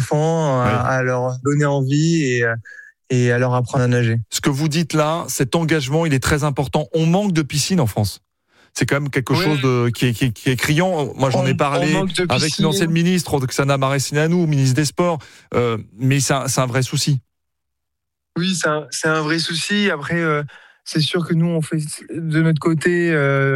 enfants, à leur donner envie et à leur apprendre à nager. Ce que vous dites là, cet engagement, il est très important. On manque de piscines en France. C'est quand même quelque chose qui est criant. Moi, j'en ai parlé avec une ancienne ministre, Roxana Maracineanu, ministre des Sports, mais c'est un vrai souci. Oui, c'est un vrai souci. Après, c'est sûr que nous, on fait de notre côté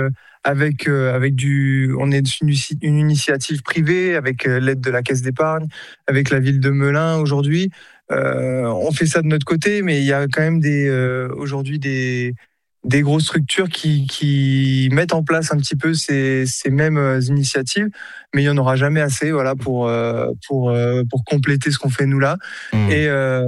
on est une initiative privée avec l'aide de la Caisse d'épargne, avec la ville de Melun aujourd'hui. On fait ça de notre côté, mais il y a quand même aujourd'hui des grosses structures qui mettent en place un petit peu ces mêmes initiatives, mais il n'y en aura jamais assez, voilà, pour compléter ce qu'on fait nous là. Mais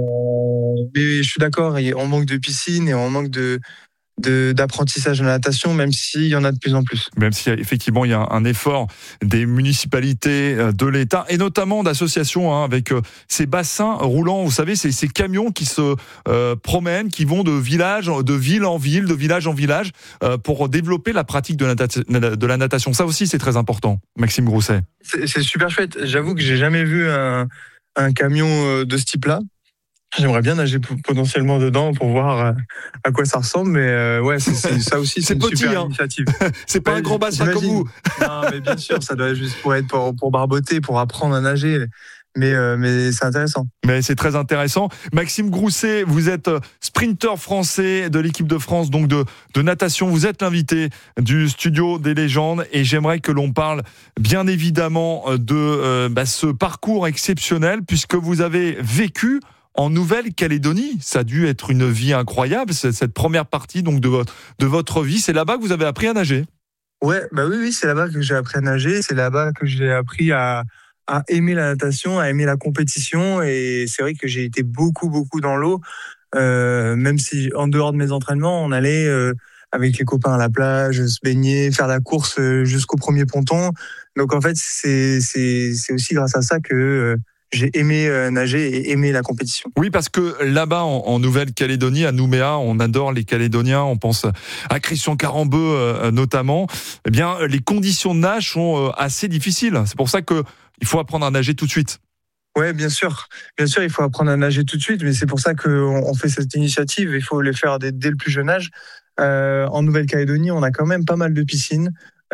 je suis d'accord, on manque de piscines et on manque d'apprentissage de la natation, même s'il y en a de plus en plus. Même si effectivement il y a un effort des municipalités, de l'État et notamment d'associations avec ces bassins roulants, vous savez, ces camions qui se promènent, qui vont de ville en ville, de village en village pour développer la pratique de la natation. Ça aussi c'est très important, Maxime Grousset. C'est super chouette. J'avoue que j'ai jamais vu un camion de ce type-là. J'aimerais bien nager potentiellement dedans pour voir à quoi ça ressemble, mais c'est ça aussi, c'est une petit, super initiative. C'est pas un grand bassin comme vous. Non, mais bien sûr, ça doit être juste pour barboter, pour apprendre à nager. Mais c'est intéressant. Mais c'est très intéressant. Maxime Grousset, vous êtes sprinter français de l'équipe de France, donc de natation. Vous êtes l'invité du Studio des légendes et j'aimerais que l'on parle bien évidemment de ce parcours exceptionnel puisque vous avez vécu en Nouvelle-Calédonie. Ça a dû être une vie incroyable, cette première partie donc de votre vie. C'est là-bas que vous avez appris à nager. Oui, c'est là-bas que j'ai appris à nager. C'est là-bas que j'ai appris à aimer la natation, à aimer la compétition. Et c'est vrai que j'ai été beaucoup dans l'eau. Même si en dehors de mes entraînements, on allait avec les copains à la plage, se baigner, faire la course jusqu'au premier ponton. Donc en fait, c'est aussi grâce à ça que j'ai aimé nager et aimé la compétition. Oui, parce que là-bas, en Nouvelle-Calédonie, à Nouméa, on adore les Calédoniens, on pense à Christian Carambeu notamment. Eh bien, les conditions de nage sont assez difficiles. C'est pour ça qu'il faut apprendre à nager tout de suite. Oui, bien sûr, il faut apprendre à nager tout de suite, mais c'est pour ça qu'on fait cette initiative. Il faut le faire dès le plus jeune âge. En Nouvelle-Calédonie, on a quand même pas mal de piscines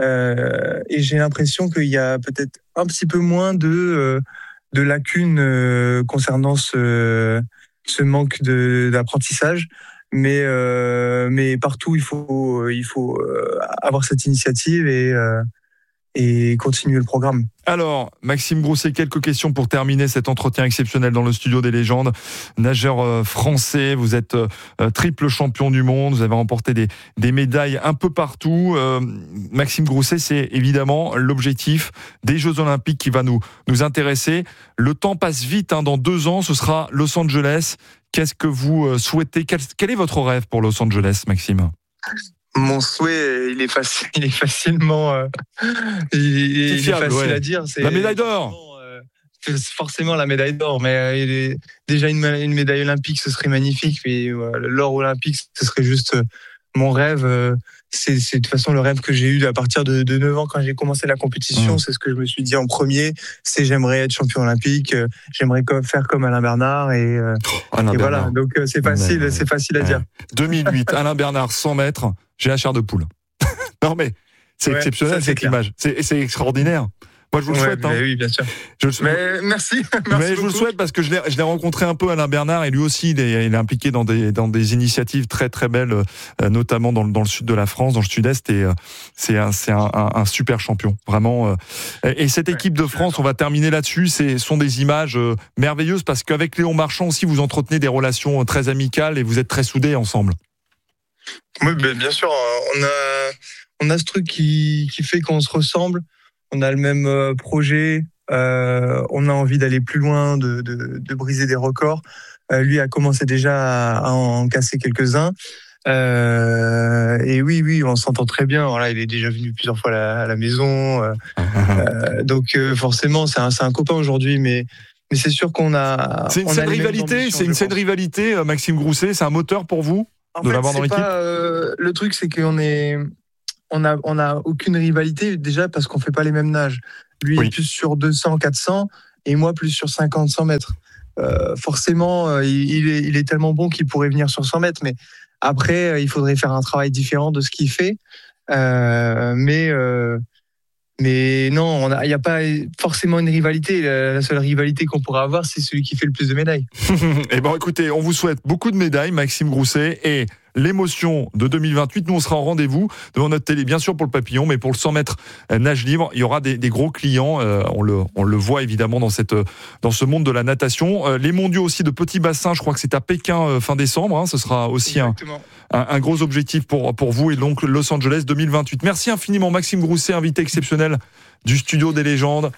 et j'ai l'impression qu'il y a peut-être un petit peu moins de lacunes concernant ce manque d'apprentissage, mais partout il faut avoir cette initiative et continuer le programme. Alors, Maxime Grousset, quelques questions pour terminer cet entretien exceptionnel dans le Studio des légendes. Nageur français, vous êtes triple champion du monde, vous avez remporté des médailles un peu partout. Maxime Grousset, c'est évidemment l'objectif des Jeux Olympiques qui va nous intéresser. Le temps passe vite, dans 2 ans, ce sera Los Angeles. Qu'est-ce que vous souhaitez ? Quel est votre rêve pour Los Angeles, Maxime ? Mon souhait, il est facilement, il est facile à dire. C'est la médaille d'or. Forcément la médaille d'or, mais déjà une médaille olympique, ce serait magnifique. Mais l'or olympique, ce serait juste mon rêve. C'est de toute façon le rêve que j'ai eu à partir de 9 ans quand j'ai commencé la compétition. C'est ce que je me suis dit en premier. C'est j'aimerais être champion olympique. J'aimerais faire comme Alain Bernard et voilà. Donc c'est facile à dire. 2008, Alain Bernard 100 mètres. J'ai la chair de poule. Non mais c'est exceptionnel cette image. C'est extraordinaire. Moi, je vous le souhaite. Oui, bien sûr. Merci. Mais je vous le souhaite parce que je l'ai rencontré un peu, Alain Bernard, et lui aussi, il est impliqué dans des initiatives très très belles, notamment dans le sud de la France, dans le sud-est, et c'est un super champion, vraiment. Et cette équipe de France, on va terminer là-dessus. Sont des images merveilleuses parce qu'avec Léon Marchand aussi, vous entretenez des relations très amicales et vous êtes très soudés ensemble. Oui, bien sûr. On a ce truc qui fait qu'on se ressemble. On a le même projet, on a envie d'aller plus loin, de briser des records. Lui a commencé déjà à en casser quelques-uns. Et oui, on s'entend très bien. Voilà, il est déjà venu plusieurs fois à la maison. Donc forcément, c'est un copain aujourd'hui, mais c'est sûr qu'on a... C'est une saine rivalité, Maxime Grousset, c'est un moteur pour vous de l'avoir dans l'équipe. Le truc, c'est qu'on a aucune rivalité déjà parce qu'on fait pas les mêmes nages. Lui est plus sur 200, 400 et moi plus sur 50-100 mètres. Forcément, il est tellement bon qu'il pourrait venir sur 100 mètres, mais après, il faudrait faire un travail différent de ce qu'il fait. Mais non, il n'y a pas forcément une rivalité. La seule rivalité qu'on pourrait avoir, c'est celui qui fait le plus de médailles. Eh ben, écoutez, on vous souhaite beaucoup de médailles, Maxime Grousset, et l'émotion de 2028. Nous, on sera en rendez-vous devant notre télé, bien sûr pour le papillon, mais pour le 100 mètres nage libre, il y aura des gros clients. On le voit évidemment dans ce monde de la natation. Les mondiaux aussi de petits bassins, je crois que c'est à Pékin fin décembre. Hein, ce sera aussi un gros objectif pour vous et donc Los Angeles 2028. Merci infiniment, Maxime Grousset, invité exceptionnel du Studio des légendes.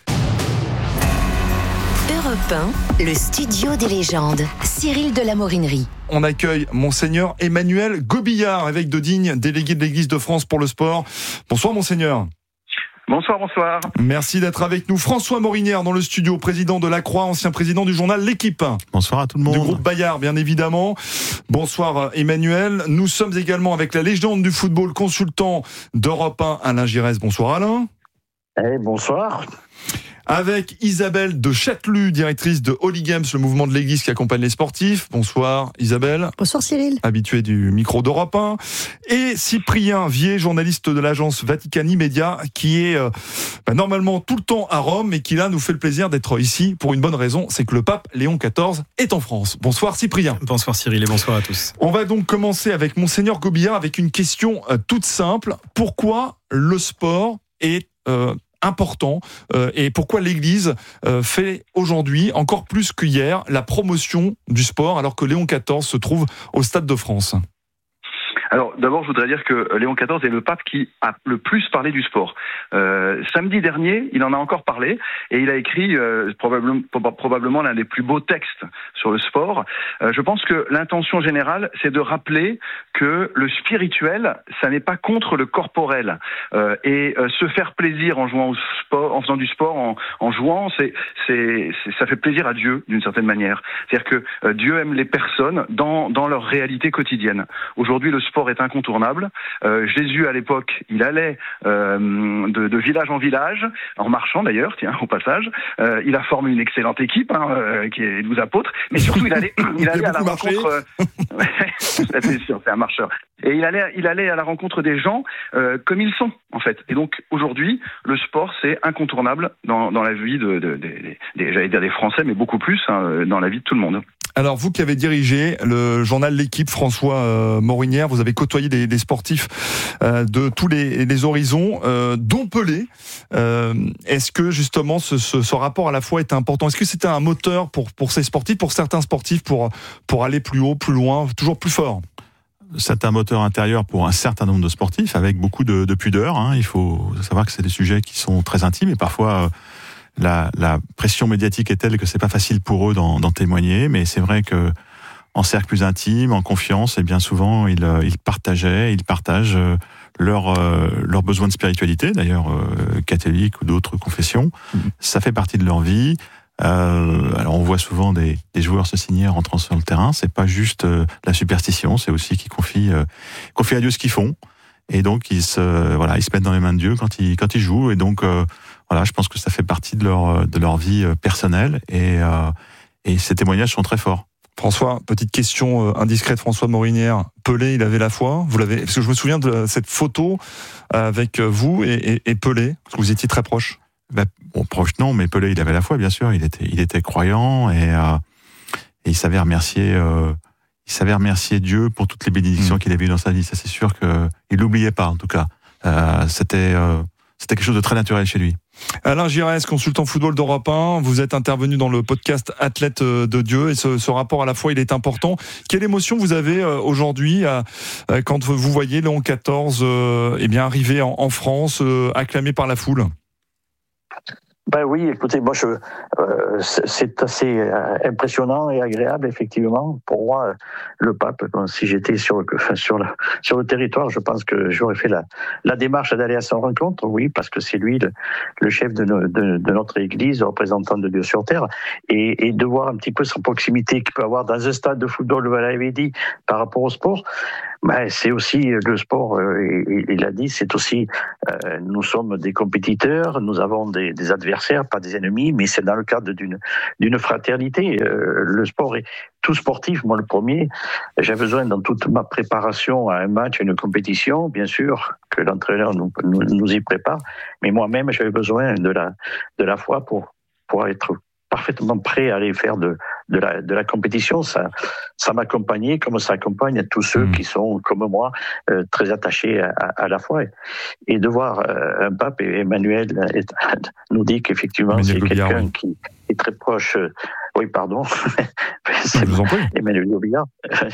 Europe 1, le Studio des légendes. Cyril de la Morinerie. On accueille Monseigneur Emmanuel Gobillard, évêque de Digne, délégué de l'Église de France pour le sport. Bonsoir Monseigneur. Bonsoir. Merci d'être avec nous. François Morinière dans le studio, président de la Croix, ancien président du journal L'Équipe. Bonsoir à tout le monde. Du groupe Bayard, bien évidemment. Bonsoir Emmanuel. Nous sommes également avec la légende du football, consultant d'Europe 1, Alain Giresse. Bonsoir Alain. Bonsoir. Avec Isabelle de Châtelus, directrice de Holy Games, le mouvement de l'Église qui accompagne les sportifs. Bonsoir Isabelle. Bonsoir Cyril. Habitué du micro d'Europe 1. Et Cyprien Vier, journaliste de l'agence Vaticani Media, qui est normalement tout le temps à Rome, et qui là nous fait le plaisir d'être ici pour une bonne raison, c'est que le pape Léon XIV est en France. Bonsoir Cyprien. Bonsoir Cyril et bonsoir à tous. On va donc commencer avec Monseigneur Gobillard avec une question toute simple. Pourquoi le sport est important et pourquoi l'Église fait aujourd'hui, encore plus qu'hier, la promotion du sport alors que Léon XIV se trouve au Stade de France? Alors d'abord, je voudrais dire que Léon XIV est le pape qui a le plus parlé du sport. Samedi dernier, il en a encore parlé et il a écrit probablement l'un des plus beaux textes sur le sport. Je pense que l'intention générale, c'est de rappeler que le spirituel, ça n'est pas contre le corporel. Et se faire plaisir en jouant au sport, en faisant du sport, en jouant, ça fait plaisir à Dieu d'une certaine manière. C'est-à-dire que Dieu aime les personnes dans leur réalité quotidienne. Aujourd'hui, le sport est incontournable. Jésus, à l'époque, il allait de village en village, en marchant d'ailleurs, tiens, au passage. Il a formé une excellente équipe, qui est 12 apôtres, mais surtout, il allait à la rencontre... c'est sûr, c'est un marcheur. Et il allait à la rencontre des gens comme ils sont, en fait. Et donc, aujourd'hui, le sport, c'est incontournable dans la vie j'allais dire des Français, mais beaucoup plus dans la vie de tout le monde. Alors, vous qui avez dirigé le journal L'Équipe, François Morinière, vous avez côtoyé des sportifs de tous les horizons, dont Pelé. Est-ce que, justement, ce rapport à la foi est important? Est-ce que c'était un moteur pour ces sportifs, pour certains sportifs, pour aller plus haut, plus loin, toujours plus fort? C'est un moteur intérieur pour un certain nombre de sportifs, avec beaucoup de pudeur. Il faut savoir que c'est des sujets qui sont très intimes et parfois... La pression médiatique est telle que c'est pas facile pour eux d'en témoigner, mais c'est vrai que en cercle plus intime, en confiance, et bien souvent ils partagent leurs besoins de spiritualité, d'ailleurs catholiques ou d'autres confessions. Ça fait partie de leur vie. Alors on voit souvent des joueurs se signer en rentrant sur le terrain. C'est pas juste la superstition, c'est aussi qu'ils confient à Dieu ce qu'ils font. Et donc ils se mettent dans les mains de Dieu quand ils jouent. Et donc voilà, je pense que ça fait partie de leur vie personnelle et ces témoignages sont très forts. François, petite question indiscrète, François Morinière. Pelé, il avait la foi? Parce que je me souviens de cette photo avec vous et Pelé, parce que vous étiez très proches. Proche non, mais Pelé, il avait la foi, bien sûr. Il était croyant et il savait remercier. Il savait remercier Dieu pour toutes les bénédictions qu'il avait eues dans sa vie. Ça, c'est sûr qu'il l'oubliait pas, en tout cas. C'était quelque chose de très naturel chez lui. Alain Giresse, consultant football d'Europe 1, vous êtes intervenu dans le podcast Athlète de Dieu, et ce rapport à la foi, il est important. Quelle émotion vous avez aujourd'hui quand vous voyez Léon XIV arriver en France, acclamé par la foule? Oui, écoutez, moi, c'est assez impressionnant et agréable, effectivement. Pour moi, le pape, si j'étais sur le territoire, je pense que j'aurais fait la démarche d'aller à sa rencontre, oui, parce que c'est lui le chef de notre Église, le représentant de Dieu sur terre, et de voir un petit peu sa proximité qu'il peut avoir dans un stade de football, vous l'avez dit, par rapport au sport. C'est aussi le sport, il a dit, c'est aussi, nous sommes des compétiteurs, nous avons des adversaires, pas des ennemis, mais c'est dans le cadre d'une fraternité. Le sport est tout sportif, moi le premier, j'ai besoin dans toute ma préparation à un match, à une compétition, bien sûr, que l'entraîneur nous y prépare, mais moi-même j'avais besoin de la foi pour être parfaitement prêt à aller faire de la compétition. Ça m'accompagnait comme ça accompagne tous ceux qui sont, comme moi, très attachés à la foi. Et de voir un pape, Emmanuel nous dit qu'effectivement, c'est quelqu'un qui est très proche. Oui, pardon. Je vous en prie. Emmanuel Gobillard.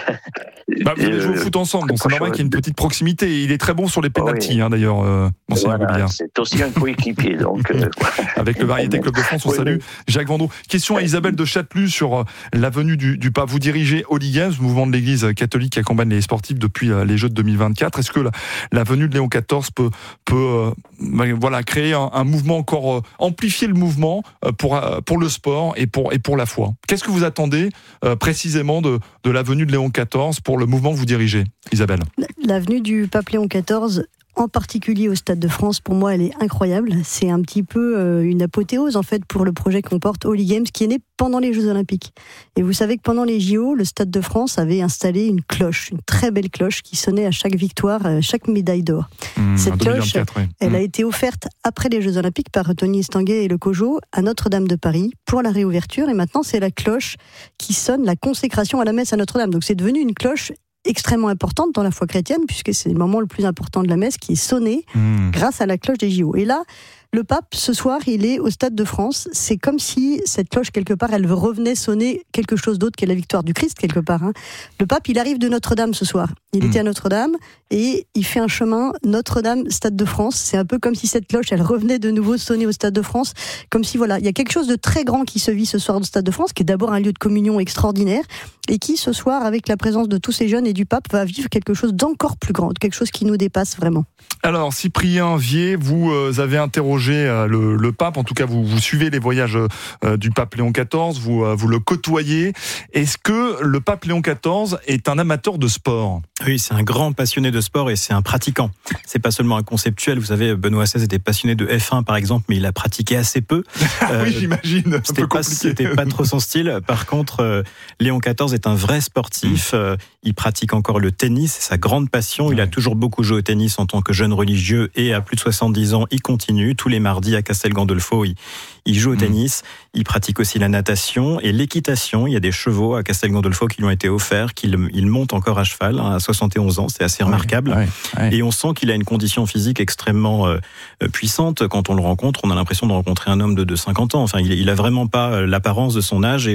Vous allez jouer au foot ensemble, donc c'est normal qu'il y ait une petite proximité. Il est très bon sur les pénaltys, d'ailleurs, Monseigneur Gobillard. C'est aussi un coéquipier. Donc, avec le Variété Club de France, on salue Jacques Vendroux. Question à Isabelle de Châtelus sur la venue du pape. Vous dirigez Holy Games, mouvement de l'Église catholique qui accompagne les sportifs depuis les Jeux de 2024. Est-ce que la venue de Léon XIV peut créer un mouvement encore, amplifier le mouvement pour le sport et pour la foi? Qu'est-ce que vous attendez précisément de la venue de Léon XIV pour le mouvement que vous dirigez, Isabelle? La venue du pape Léon XIV, en particulier au Stade de France, pour moi, elle est incroyable. C'est un petit peu une apothéose, en fait, pour le projet qu'on porte Holy Games, qui est né pendant les Jeux Olympiques. Et vous savez que pendant les JO, le Stade de France avait installé une cloche, une très belle cloche, qui sonnait à chaque victoire, à chaque médaille d'or. Cette cloche, elle a été offerte après les Jeux Olympiques par Tony Estanguet et le COJO à Notre-Dame de Paris pour la réouverture. Et maintenant, c'est la cloche qui sonne la consécration à la messe à Notre-Dame. Donc c'est devenu une cloche extrêmement importante dans la foi chrétienne, puisque c'est le moment le plus important de la messe qui est sonné grâce à la cloche des JO. Et là, le pape, ce soir, il est au Stade de France. C'est comme si cette cloche, quelque part, elle revenait sonner quelque chose d'autre qu'est la victoire du Christ, quelque part. Le pape, il arrive de Notre-Dame ce soir. Il était à Notre-Dame et il fait un chemin Notre-Dame, Stade de France. C'est un peu comme si cette cloche, elle revenait de nouveau sonner au Stade de France. Comme si, il y a quelque chose de très grand qui se vit ce soir au Stade de France, qui est d'abord un lieu de communion extraordinaire et qui, ce soir, avec la présence de tous ces jeunes et du pape, va vivre quelque chose d'encore plus grand, quelque chose qui nous dépasse vraiment. Alors, Cyprien Vier, vous avez interrogé le pape, en tout cas vous suivez les voyages du pape Léon XIV, vous le côtoyez. Est-ce que le pape Léon XIV est un amateur de sport? Oui, c'est un grand passionné de sport et c'est un pratiquant. C'est pas seulement un conceptuel. Vous savez, Benoît XVI était passionné de F1 par exemple, mais il a pratiqué assez peu. Oui, j'imagine. C'était pas trop son style. Par contre, Léon XIV est un vrai sportif. Il pratique encore le tennis, c'est sa grande passion. Il a toujours beaucoup joué au tennis en tant que jeune religieux et à plus de 70 ans, il continue. Tous les mardis à Castel Gandolfo, il joue au tennis. Il pratique aussi la natation et l'équitation. Il y a des chevaux à Castel Gandolfo qui lui ont été offerts, qu'il monte encore à cheval à 71 ans. C'est assez remarquable. Ouais. Et on sent qu'il a une condition physique extrêmement puissante. Quand on le rencontre, on a l'impression de rencontrer un homme de 50 ans. Enfin, il a vraiment pas l'apparence de son âge. Et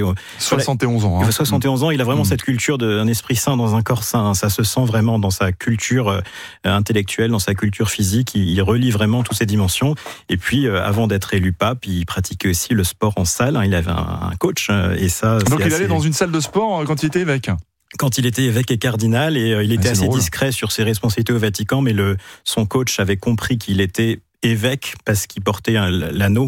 71 ans. 71 ans, il a vraiment cette culture d'un esprit sain dans un corps sain. Ça se sent vraiment dans sa culture intellectuelle, dans sa culture physique. Il relie vraiment toutes ces dimensions. Et puis, avant d'être élu pape, il pratiquait aussi le sport en salle. Il avait un coach. Et ça, donc il allait dans une salle de sport quand il était évêque? Quand il était évêque et cardinal, et il était assez discret sur ses responsabilités au Vatican, mais son coach avait compris qu'il était évêque parce qu'il portait l'anneau.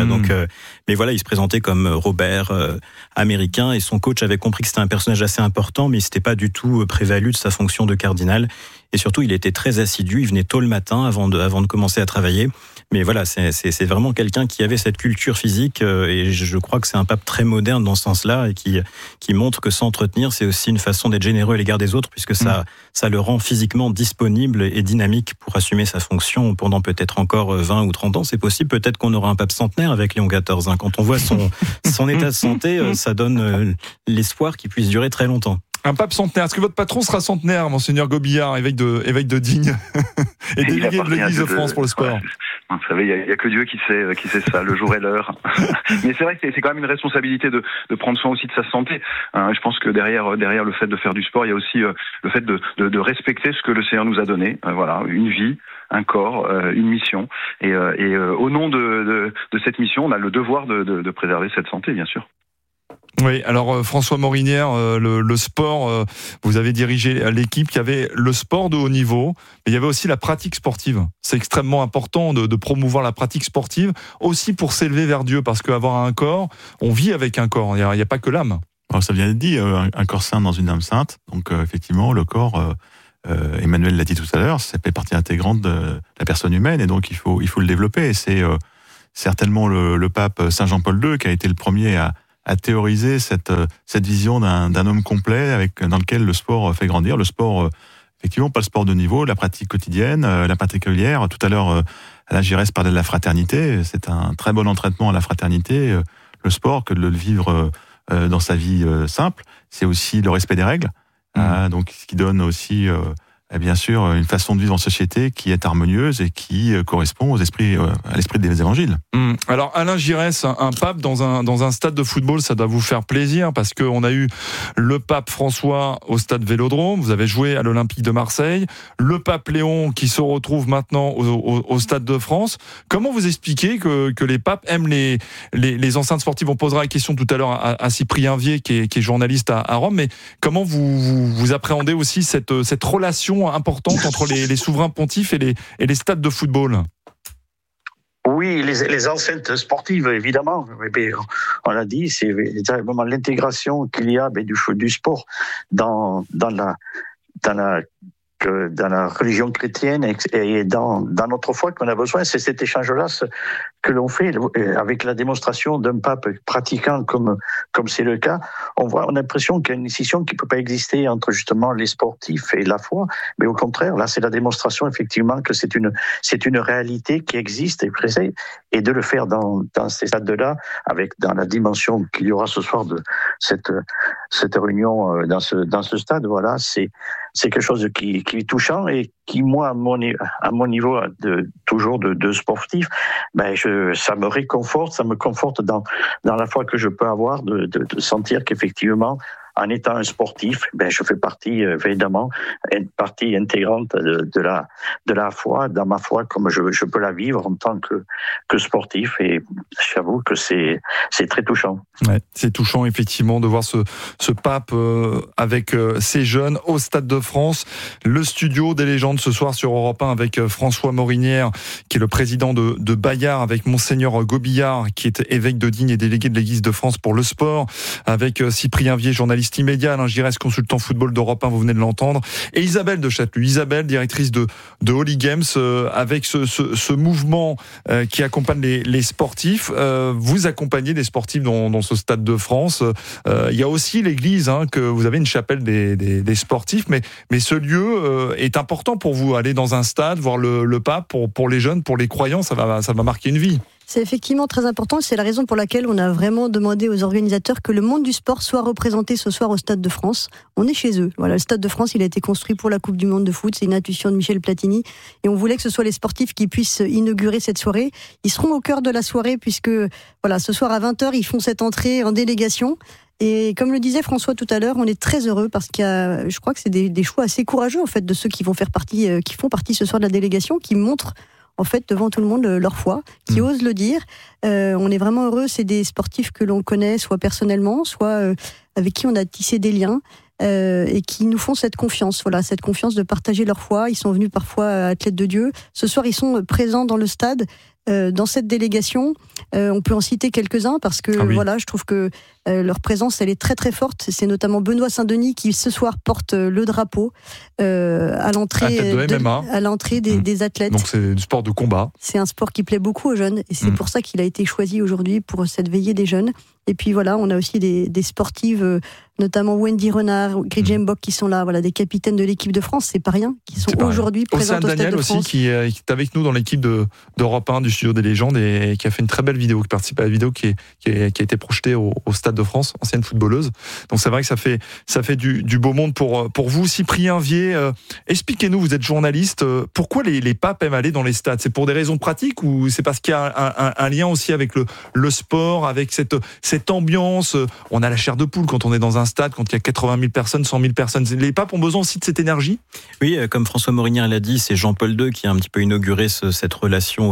Mais voilà, il se présentait comme Robert américain, et son coach avait compris que c'était un personnage assez important, mais il s'était pas du tout prévalu de sa fonction de cardinal. Et surtout, il était très assidu. Il venait tôt le matin avant de commencer à travailler. Mais voilà, c'est vraiment quelqu'un qui avait cette culture physique, et je crois que c'est un pape très moderne dans ce sens-là, et qui montre que s'entretenir, c'est aussi une façon d'être généreux à l'égard des autres, puisque ça le rend physiquement disponible et dynamique pour assumer sa fonction pendant peut-être encore 20 ou 30 ans. C'est possible, peut-être qu'on aura un pape centenaire avec Léon XIV. Quand on voit son état de santé, ça donne l'espoir qu'il puisse durer très longtemps. Un pape centenaire. Est-ce que votre patron sera centenaire, Monseigneur Gobillard, évêque de Digne et délégué de l'Église de France pour le sport? Vous savez, il y a que Dieu qui sait ça, le jour et l'heure. Mais c'est vrai que c'est quand même une responsabilité de prendre soin aussi de sa santé. Je pense que derrière le fait de faire du sport, il y a aussi le fait de respecter ce que le Seigneur nous a donné. Voilà, une vie, un corps, une mission. Et au nom de cette mission, on a le devoir de préserver cette santé, bien sûr. Oui, alors François Morinière, le sport, vous avez dirigé l'équipe qui avait le sport de haut niveau, mais il y avait aussi la pratique sportive. C'est extrêmement important de promouvoir la pratique sportive, aussi pour s'élever vers Dieu, parce qu'avoir un corps, on vit avec un corps, il n'y a pas que l'âme. Alors, ça vient d'être dit, un corps saint dans une âme sainte, donc effectivement, le corps Emmanuel l'a dit tout à l'heure, ça fait partie intégrante de la personne humaine, et donc il faut le développer. Et c'est certainement le pape Saint Jean-Paul II qui a été le premier à théoriser cette vision d'un homme complet dans lequel le sport fait grandir. Le sport, effectivement, pas le sport de niveau, la pratique quotidienne, la pratique régulière. Tout à l'heure, Alain Giresse parlait de la fraternité. C'est un très bon entraînement à la fraternité. Le sport, que de le vivre dans sa vie simple, c'est aussi le respect des règles. Donc, ce qui donne aussi, bien sûr, une façon de vivre en société qui est harmonieuse et qui correspond à l'esprit des évangiles. Alors, Alain Giresse, un pape dans un stade de football, ça doit vous faire plaisir, parce qu'on a eu le pape François au stade Vélodrome, vous avez joué à l'Olympique de Marseille, le pape Léon qui se retrouve maintenant au Stade de France. Comment vous expliquez que les papes aiment les enceintes sportives? On posera la question tout à l'heure à Cyprien Vier, qui est journaliste à Rome, mais comment vous appréhendez aussi cette relation importante entre les souverains pontifes et les stades de football? Oui, les enceintes sportives, évidemment. On l'a dit, c'est vraiment l'intégration qu'il y a du sport dans la religion chrétienne et dans notre foi qu'on a besoin. C'est cet échange-là que l'on fait avec la démonstration d'un pape pratiquant comme c'est le cas. On a l'impression qu'il y a une scission qui peut pas exister entre justement les sportifs et la foi, mais au contraire, là, c'est la démonstration effectivement que c'est une réalité qui existe et présente, et de le faire dans ces stades-là, dans la dimension qu'il y aura ce soir de cette réunion dans ce stade. Voilà, c'est quelque chose qui est touchant et qui, moi, à mon niveau de sportif, ça me réconforte, ça me conforte dans la foi que je peux avoir de sentir qu'effectivement, en étant un sportif, je fais partie, évidemment, une partie intégrante de la foi, dans ma foi, comme je peux la vivre en tant que sportif. Et j'avoue que c'est très touchant. Ouais, c'est touchant, effectivement, de voir ce pape avec ces jeunes au Stade de France. Le studio des légendes ce soir sur Europe 1 avec François Morinière, qui est le président de Bayard, avec Monseigneur Gobillard, qui est évêque de Digne et délégué de l'Église de France pour le sport, avec Cyprien Vier, journaliste immédiat, Alain Giresse, consultant football d'Europe 1, vous venez de l'entendre, et Isabelle de Châteloup. Isabelle, directrice de Holy Games, avec ce mouvement qui accompagne les sportifs. Vous accompagnez des sportifs dans ce Stade de France. Il y a aussi l'église, que vous avez une chapelle des sportifs, mais ce lieu est important pour vous. Aller dans un stade, voir le pape, pour les jeunes, pour les croyants, ça va marquer une vie. C'est effectivement très important, c'est la raison pour laquelle on a vraiment demandé aux organisateurs que le monde du sport soit représenté ce soir au Stade de France. On est chez eux. Voilà, le Stade de France, il a été construit pour la Coupe du Monde de foot, c'est une intuition de Michel Platini, et on voulait que ce soit les sportifs qui puissent inaugurer cette soirée. Ils seront au cœur de la soirée puisque, ce soir à 20h, ils font cette entrée en délégation. Et comme le disait François tout à l'heure, on est très heureux parce je crois que c'est des choix assez courageux en fait de ceux qui font partie ce soir de la délégation, qui montrent en fait devant tout le monde leur foi, qui osent le dire. On est vraiment heureux, c'est des sportifs que l'on connaît soit personnellement, soit avec qui on a tissé des liens et qui nous font cette confiance, cette confiance de partager leur foi. Ils sont venus parfois athlètes de Dieu. Ce soir, ils sont présents dans le stade. Dans cette délégation, on peut en citer quelques-uns parce que je trouve que leur présence elle est très très forte. C'est notamment Benoît Saint-Denis qui ce soir porte le drapeau à l'entrée des athlètes. Donc c'est du sport de combat. C'est un sport qui plaît beaucoup aux jeunes et c'est pour ça qu'il a été choisi aujourd'hui pour cette veillée des jeunes. Et puis on a aussi des sportives, notamment Wendy Renard, Gridjem Bock qui sont là, des capitaines de l'équipe de France, c'est pas rien, qui sont aujourd'hui présents au Stade Daniel de France. aussi qui est avec nous dans l'équipe d'Europe 1 du studio des légendes et qui a fait une très belle vidéo, qui participe à la vidéo qui a été projetée au Stade de France, ancienne footballeuse. Donc c'est vrai que ça fait du beau monde pour vous. Cyprien Vier, expliquez-nous, vous êtes journaliste, pourquoi les papes aiment aller dans les stades? C'est pour des raisons pratiques ou c'est parce qu'il y a un lien aussi avec le sport, avec cette ambiance? On a la chair de poule quand on est dans un stade, quand il y a 80 000 personnes, 100 000 personnes. Les papes ont besoin aussi de cette énergie? Oui, comme François Morinière l'a dit, c'est Jean-Paul II qui a un petit peu inauguré cette relation au sport et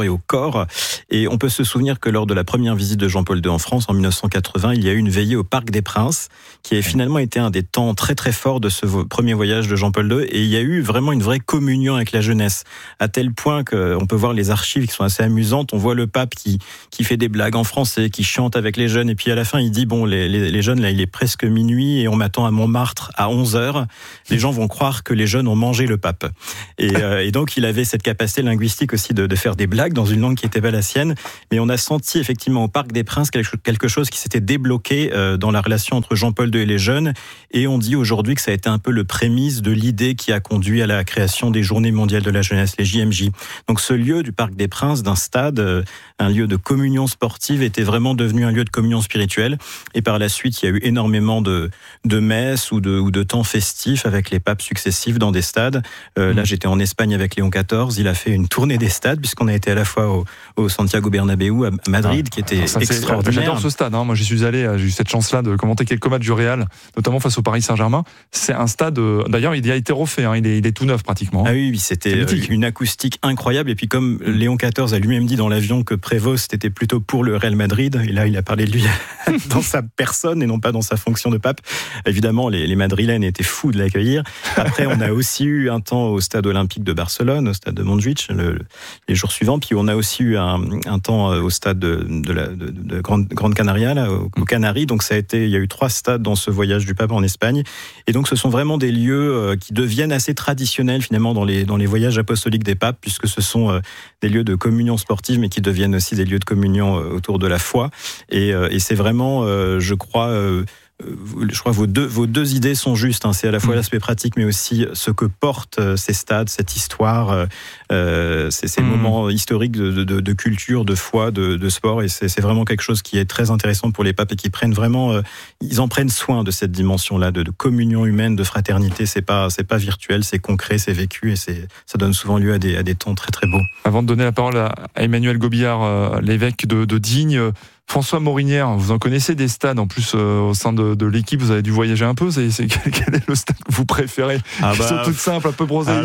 et au corps. Et on peut se souvenir que lors de la première visite de Jean-Paul II en France, en 1980, il y a eu une veillée au Parc des Princes, qui a finalement été un des temps très très forts de ce premier voyage de Jean-Paul II. Et il y a eu vraiment une vraie communion avec la jeunesse, à tel point qu'on peut voir les archives qui sont assez amusantes. On voit le pape qui fait des blagues en français, qui chante avec les jeunes, et puis à la fin il dit bon, les jeunes, là il est presque minuit et on m'attend à Montmartre à 11h. Les gens vont croire que les jeunes ont mangé le pape. Et donc il avait cette capacité linguistique aussi de faire des blagues dans une langue qui n'était pas la sienne. Mais on a senti effectivement au Parc des Princes quelque chose qui s'était débloqué dans la relation entre Jean-Paul II et les jeunes. Et on dit aujourd'hui que ça a été un peu le prémisse de l'idée qui a conduit à la création des Journées mondiales de la jeunesse, les JMJ. Donc ce lieu du Parc des Princes, d'un stade, un lieu de communion sportive, était vraiment devenu un lieu de communion spirituelle. Et par la suite, il y a eu énormément de messes ou de temps festifs avec les papes successifs dans des stades. Là, j'étais en Espagne avec Léon XIV. Il a fait une tournée des stades, puisqu'on a été à la fois au Santiago Bernabéu, à Madrid, qui était extraordinaire. J'adore ce stade. Moi, j'y suis allé. J'ai eu cette chance-là de commenter quelques matchs du Real, notamment face au Paris Saint-Germain. C'est un stade. D'ailleurs, il a été refait. Il est tout neuf pratiquement. Ah oui, c'était une acoustique incroyable. Et puis, comme Léon XIV a lui-même dit dans l'avion que Prévost était plutôt pour le Real Madrid, et là, il a parlé de lui dans sa personne et non pas dans sa fonction de pape. Évidemment, les Madrilènes étaient fous de l'accueillir. Après, on a aussi eu un temps au stade olympique de Barcelone, au stade de Montjuïc, les jours suivants. Puis on a aussi eu un temps au stade de Grande Canaria, là, aux Canaries. Donc il y a eu 3 stades dans ce voyage du pape en Espagne. Et donc ce sont vraiment des lieux qui deviennent assez traditionnels finalement dans les voyages apostoliques des papes, puisque ce sont des lieux de communion sportive, mais qui deviennent aussi des lieux de communion autour de la foi. Et c'est vraiment, je crois, vos deux idées sont justes. C'est à la fois l'aspect pratique, mais aussi ce que portent ces stades, cette histoire, ces moments historiques de culture, de foi, de sport. Et c'est vraiment quelque chose qui est très intéressant pour les papes et qui ils en prennent soin de cette dimension-là, de communion humaine, de fraternité. C'est pas virtuel, c'est concret, c'est vécu, et ça donne souvent lieu à des temps très très beaux. Avant de donner la parole à Emmanuel Gobillard, l'évêque de Digne, François Morinière, vous en connaissez des stades en plus au sein de l'équipe, vous avez dû voyager un peu, quel est le stade que vous préférez? Ils sont toutes simples, un peu prosaïques.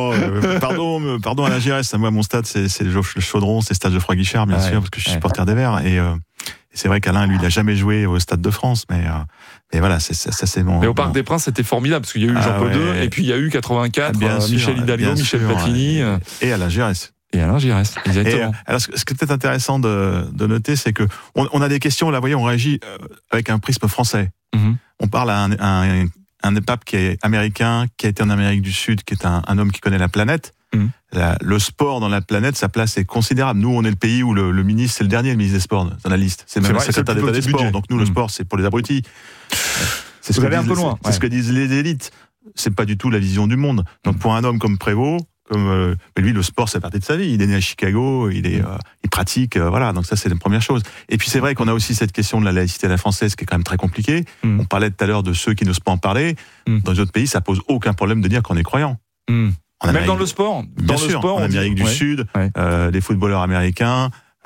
Pardon à la Giresse, moi mon stade c'est le Chaudron, c'est le stade Geoffroy Guichard bien sûr, parce que je suis supporter des Verts, et c'est vrai qu'Alain lui il a jamais joué au Stade de France, mais voilà, ça c'est bon. Mais au Parc des Princes c'était formidable, parce qu'il y a eu Jean-Paul II, et puis il y a eu 84, Michel Hidalgo, Michel Platini. Et Alain Giresse. Exactement. Alors, ce qui est peut-être intéressant de noter, c'est que on a des questions, là, vous voyez, on réagit avec un prisme français. Mm-hmm. On parle à un pape qui est américain, qui a été en Amérique du Sud, qui est un homme qui connaît la planète. Mm-hmm. Le sport dans la planète, sa place est considérable. Nous, on est le pays où le ministre, c'est le dernier, le ministre des Sports dans la liste. C'est même le secrétaire d'État des Sports. Donc nous, le sport, c'est pour les abrutis. C'est vous allez un peu loin. C'est ce que disent les élites. C'est pas du tout la vision du monde. Donc pour un homme comme Prévost, mais lui, le sport, c'est partie de sa vie. Il est né à Chicago, il pratique, voilà. Donc ça, c'est la première chose. Et puis c'est vrai qu'on a aussi cette question de la laïcité à la française, qui est quand même très compliquée. On parlait tout à l'heure de ceux qui n'osent pas en parler. Dans les autres pays, ça pose aucun problème de dire qu'on est croyant. Même dans le sport. En Amérique du Sud, les footballeurs américains,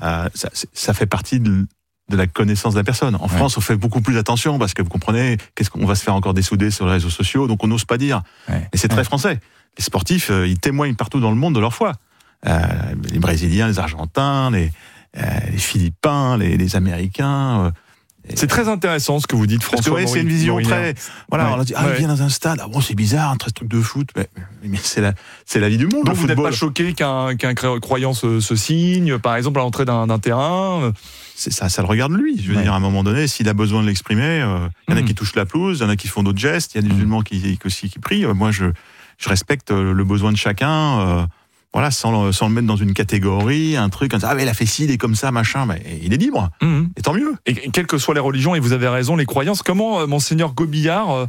ça fait partie de la connaissance de la personne. En France, on fait beaucoup plus attention parce que vous comprenez, qu'est-ce qu'on va se faire encore dessouder sur les réseaux sociaux, donc on n'ose pas dire. Et c'est très français. Les sportifs, ils témoignent partout dans le monde de leur foi. Les Brésiliens, les Argentins, les Philippins, les Américains. C'est très intéressant ce que vous dites, François. Parce que c'est une vision très. Voilà, on a dit, il vient dans un stade, c'est bizarre, un truc de foot. Mais c'est la vie du monde. Donc vous n'êtes pas choqué qu'un croyant se signe, par exemple, à l'entrée d'un terrain? Ça le regarde lui. Je veux dire, à un moment donné, s'il a besoin de l'exprimer, il y en a qui touchent la pelouse, il y en a qui font d'autres gestes, il y a des musulmans qui prient. Moi, je respecte le besoin de chacun, voilà, sans le mettre dans une catégorie, un truc, mais il a fait ci, il est comme ça, machin, mais il est libre, et tant mieux. Et quelles que soient les religions, et vous avez raison, les croyances, comment, Monseigneur Gobillard,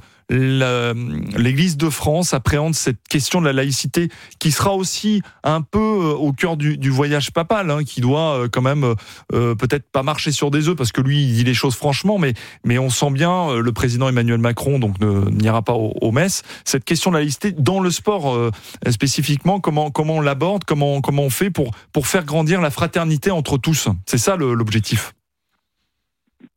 l'Église de France appréhende cette question de la laïcité, qui sera aussi un peu au cœur du voyage papal, qui doit quand même peut-être pas marcher sur des œufs, parce que lui, il dit les choses franchement, mais on sent bien, le président Emmanuel Macron donc n'ira pas aux messes. Cette question de la laïcité dans le sport spécifiquement, comment on l'aborde, comment on fait pour faire grandir la fraternité entre tous. C'est ça l'objectif.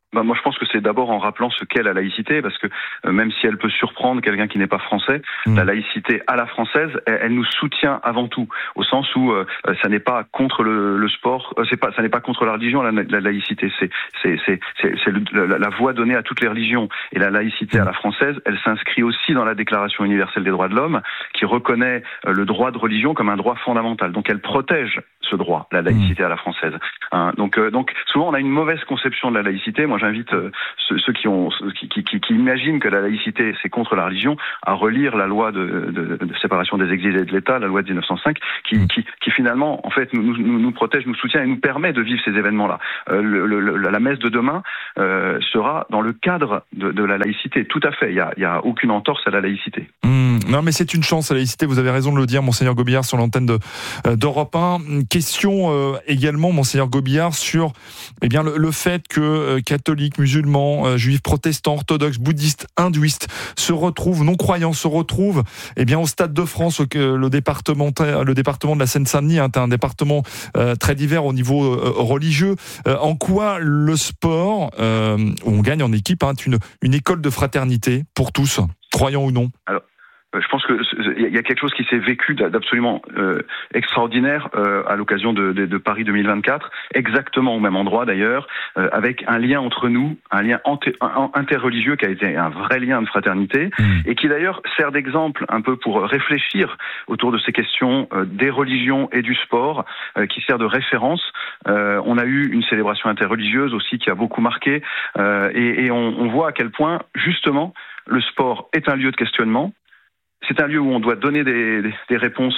Moi, je pense que c'est d'abord en rappelant ce qu'est la laïcité, parce que même si elle peut surprendre quelqu'un qui n'est pas français, la laïcité à la française, elle nous soutient avant tout, au sens où ça n'est pas contre le sport, ça n'est pas contre la religion, la laïcité, c'est la voie donnée à toutes les religions. Et la laïcité à la française, elle s'inscrit aussi dans la Déclaration universelle des droits de l'homme, qui reconnaît le droit de religion comme un droit fondamental. Donc elle protège ce droit, la laïcité à la française. Donc souvent on a une mauvaise conception de la laïcité. Moi j'invite ceux qui imaginent que la laïcité c'est contre la religion à relire la loi de séparation des exilés et de l'État, la loi de 1905, qui finalement en fait nous protège, nous soutient et nous permet de vivre ces événements-là. La messe de demain sera dans le cadre de la laïcité. Tout à fait, il y a aucune entorse à la laïcité. Non mais c'est une chance, la laïcité, vous avez raison de le dire, Monseigneur Gobillard, sur l'antenne d'Europe 1. Question également, Monseigneur Gobillard, sur le fait que catholiques, musulmans, juifs, protestants, orthodoxes, bouddhistes, hindouistes non-croyants se retrouvent au Stade de France, le département de la Seine-Saint-Denis est un département très divers au niveau religieux. En quoi le sport, où on gagne en équipe, est une école de fraternité pour tous, croyants ou non? Alors, je pense que il y a quelque chose qui s'est vécu d'absolument extraordinaire à l'occasion de Paris 2024, exactement au même endroit d'ailleurs, avec un lien entre nous, un lien interreligieux qui a été un vrai lien de fraternité et qui d'ailleurs sert d'exemple un peu pour réfléchir autour de ces questions des religions et du sport, qui sert de référence. On a eu une célébration interreligieuse aussi qui a beaucoup marqué et on voit à quel point justement le sport est un lieu de questionnement. C'est un lieu où on doit donner des réponses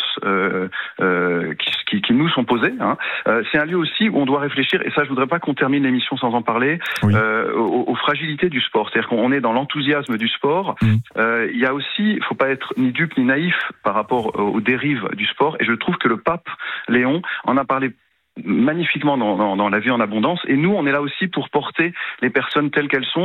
qui nous sont posées. C'est un lieu aussi où on doit réfléchir, et ça je voudrais pas qu'on termine l'émission sans en parler, aux fragilités du sport. C'est-à-dire qu'on est dans l'enthousiasme du sport. Il y a aussi, il faut pas être ni dupe ni naïf par rapport aux dérives du sport, et je trouve que le pape Léon en a parlé magnifiquement dans La vie en abondance, et nous on est là aussi pour porter les personnes telles qu'elles sont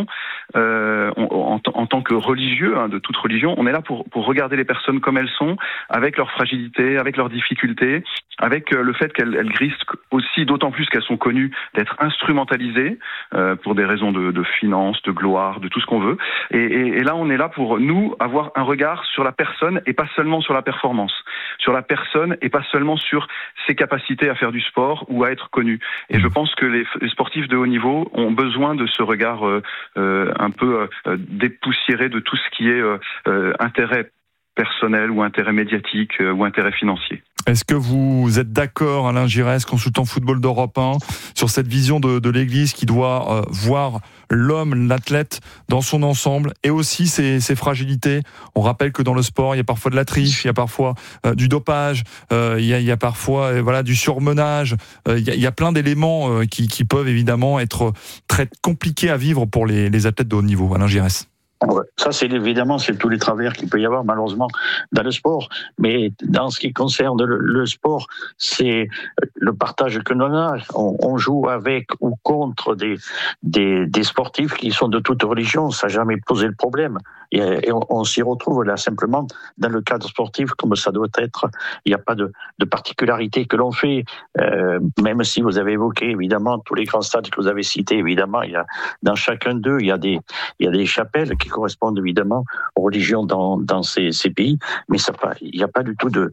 en tant que religieux de toute religion. On est là pour regarder les personnes comme elles sont, avec leurs fragilités, avec leurs difficultés, avec le fait qu'elles risquent aussi, d'autant plus qu'elles sont connues, d'être instrumentalisées pour des raisons de finances, de gloire, de tout ce qu'on veut, et là on est là pour nous avoir un regard sur la personne et pas seulement sur la performance, sur la personne et pas seulement sur ses capacités à faire du sport ou à être connu. Et je pense que les sportifs de haut niveau ont besoin de ce regard un peu dépoussiéré de tout ce qui est intérêt personnel ou intérêt médiatique ou intérêt financier. Est-ce que vous êtes d'accord, Alain Giresse, consultant football d'Europe 1, sur cette vision de l'Église qui doit voir l'homme, l'athlète, dans son ensemble, et aussi ses fragilités? On rappelle que dans le sport, il y a parfois de la triche, il y a parfois du dopage, il y a parfois du surmenage, il y a plein d'éléments qui peuvent évidemment être très compliqués à vivre pour les athlètes de haut niveau. Alain Giresse. Ouais, ça, c'est tous les travers qu'il peut y avoir malheureusement dans le sport. Mais dans ce qui concerne le sport, c'est le partage que l'on a. On joue avec ou contre des sportifs qui sont de toute religion. Ça n'a jamais posé le problème. Et on s'y retrouve là simplement dans le cadre sportif comme ça doit être. Il n'y a pas de particularité que l'on fait, même si vous avez évoqué évidemment tous les grands stades que vous avez cités. Évidemment, il y a dans chacun d'eux il y a des chapelles qui correspondent évidemment aux religions dans ces pays, mais il n'y a pas du tout de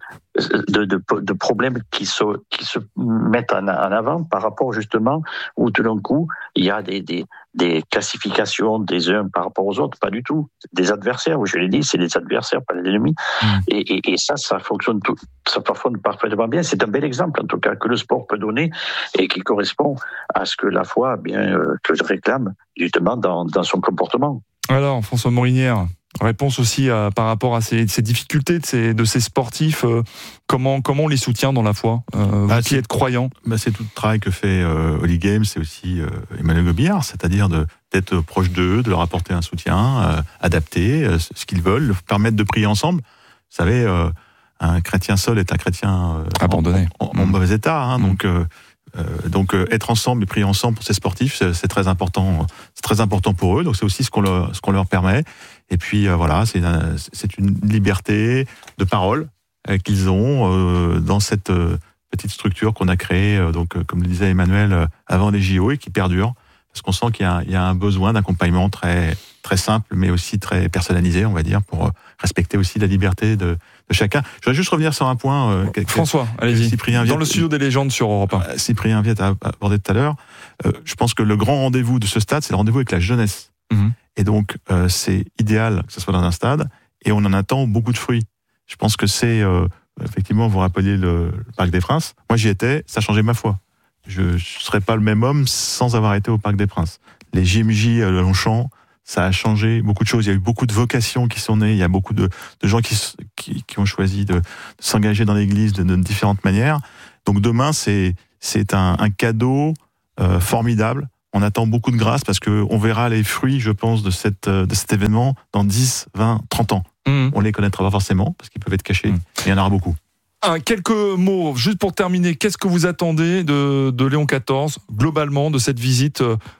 problèmes qui se mettent en avant par rapport justement où tout d'un coup il y a des classifications des uns par rapport aux autres, pas du tout. Des adversaires, je l'ai dit, c'est des adversaires, pas des ennemis. Et ça fonctionne parfaitement bien. C'est un bel exemple, en tout cas, que le sport peut donner et qui correspond à ce que la foi, que je réclame, justement, dans son comportement. Alors, François Morinière, réponse aussi par rapport à ces difficultés de ces sportifs, comment on les soutient dans la foi, vous qui êtes croyant? C'est tout le travail que fait Holy Games, c'est aussi Emmanuel Gobillard, c'est-à-dire d'être proche d'eux, de leur apporter un soutien adapté, ce qu'ils veulent, leur permettre de prier ensemble. Vous savez, un chrétien seul est un chrétien abandonné, en mauvais état, donc être ensemble et prier ensemble pour ces sportifs, c'est très important. C'est très important pour eux. Donc c'est aussi ce qu'on leur permet. Et puis voilà, c'est une liberté de parole qu'ils ont dans cette petite structure qu'on a créée. Donc comme le disait Emmanuel, avant les JO et qui perdure parce qu'on sent qu'il y a un besoin d'accompagnement très très simple, mais aussi très personnalisé, on va dire, pour respecter aussi la liberté de chacun. Je voudrais juste revenir sur un point. François, allez-y. Cyprien dans le studio des légendes sur Europe 1. Cyprien Viette a abordé tout à l'heure. Je pense que le grand rendez-vous de ce stade, c'est le rendez-vous avec la jeunesse. Et donc, c'est idéal que ce soit dans un stade, et on en attend beaucoup de fruits. Je pense que c'est, effectivement, vous rappeliez le Parc des Princes. Moi, j'y étais, ça a changé ma foi. Je ne serais pas le même homme sans avoir été au Parc des Princes. Les JMJ à Longchamp, ça a changé beaucoup de choses. Il y a eu beaucoup de vocations qui sont nées. Il y a beaucoup de gens qui ont choisi de s'engager dans l'Église de différentes manières. Donc demain, c'est un cadeau formidable. On attend beaucoup de grâce parce qu'on verra les fruits, je pense, de cet événement dans 10, 20, 30 ans. On les connaîtra pas forcément parce qu'ils peuvent être cachés. Il y en aura beaucoup. Quelques mots, juste pour terminer, qu'est-ce que vous attendez de Léon XIV, globalement, de cette visite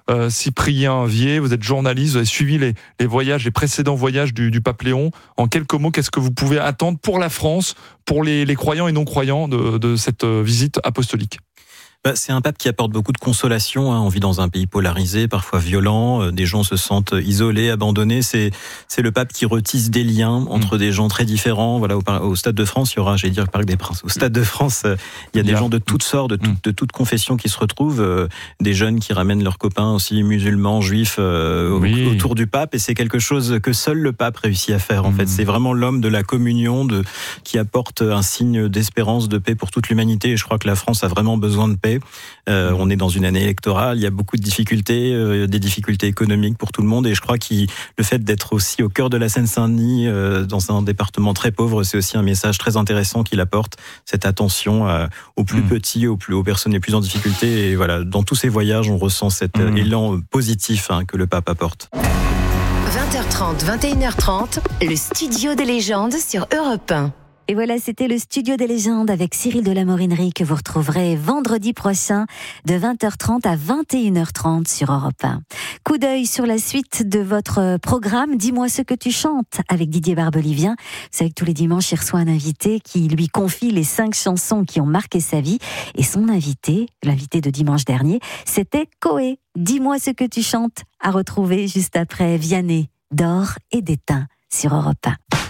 Cyprien Viet? Vous êtes journaliste, vous avez suivi les précédents voyages du pape Léon. En quelques mots, qu'est-ce que vous pouvez attendre pour la France, pour les croyants et non-croyants de cette visite apostolique? C'est un pape qui apporte beaucoup de consolation. On vit dans un pays polarisé, parfois violent. Des gens se sentent isolés, abandonnés. C'est le pape qui retisse des liens entre des gens très différents. Voilà, au Stade de France, il y aura, j'allais dire, Parc des Princes. Au Stade de France, il y a des gens de toutes sortes, de toutes confessions qui se retrouvent. Des jeunes qui ramènent leurs copains aussi musulmans, juifs, autour du pape. Et c'est quelque chose que seul le pape réussit à faire. En fait, c'est vraiment l'homme de la communion, qui apporte un signe d'espérance, de paix pour toute l'humanité. Et je crois que la France a vraiment besoin de paix. On est dans une année électorale, il y a beaucoup de difficultés, des difficultés économiques pour tout le monde, et je crois que le fait d'être aussi au cœur de la Seine-Saint-Denis, dans un département très pauvre, c'est aussi un message très intéressant qu'il apporte, cette attention aux plus petits, aux personnes les plus en difficulté, et voilà, dans tous ces voyages, on ressent cet élan positif que le pape apporte. 20h30, 21h30, le studio des légendes sur Europe 1. Et voilà, c'était le Studio des légendes avec Cyril de la Morinerie que vous retrouverez vendredi prochain de 20h30 à 21h30 sur Europe 1. Coup d'œil sur la suite de votre programme. Dis-moi ce que tu chantes avec Didier Barbelivien. Vous savez que tous les dimanches, il reçoit un invité qui lui confie les 5 chansons qui ont marqué sa vie. Et son invité, l'invité de dimanche dernier, c'était Koé. Dis-moi ce que tu chantes, à retrouver juste après Vianney, d'or et d'étain sur Europe 1.